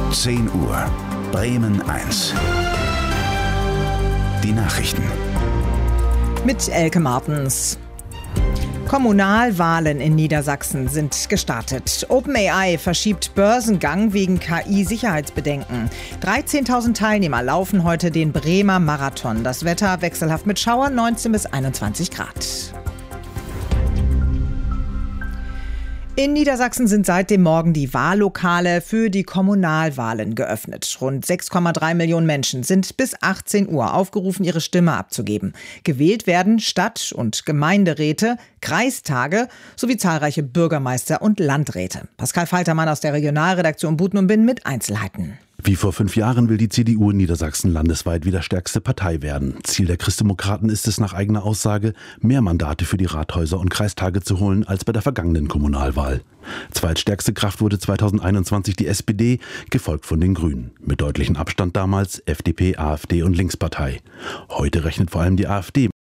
10 Uhr, Bremen 1. Die Nachrichten. Mit Elke Martens. Kommunalwahlen in Niedersachsen sind gestartet. OpenAI verschiebt Börsengang wegen KI-Sicherheitsbedenken. 13.000 Teilnehmer laufen heute den Bremer Marathon. Das Wetter wechselhaft mit Schauern, 19 bis 21 Grad. In Niedersachsen sind seit dem Morgen die Wahllokale für die Kommunalwahlen geöffnet. Rund 6,3 Millionen Menschen sind bis 18 Uhr aufgerufen, ihre Stimme abzugeben. Gewählt werden Stadt- und Gemeinderäte, Kreistage sowie zahlreiche Bürgermeister und Landräte. Pascal Faltermann aus der Regionalredaktion Buten und Binnen mit Einzelheiten. Wie vor 5 Jahren will die CDU in Niedersachsen landesweit wieder stärkste Partei werden. Ziel der Christdemokraten ist es nach eigener Aussage, mehr Mandate für die Rathäuser und Kreistage zu holen als bei der vergangenen Kommunalwahl. Zweitstärkste Kraft wurde 2021 die SPD, gefolgt von den Grünen. Mit deutlichem Abstand damals FDP, AfD und Linkspartei. Heute rechnet vor allem die AfD